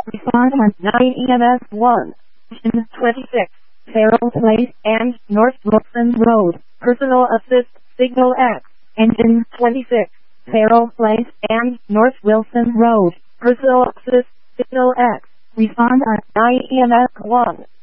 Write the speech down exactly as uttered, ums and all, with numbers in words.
Respond on nine E M S one. Engine twenty-six, Farrell Place and North Wilson Road. Personal assist, signal X. Engine twenty-six, Farrell Place and North Wilson Road. Personal assist, signal X. Respond on nine E M S one.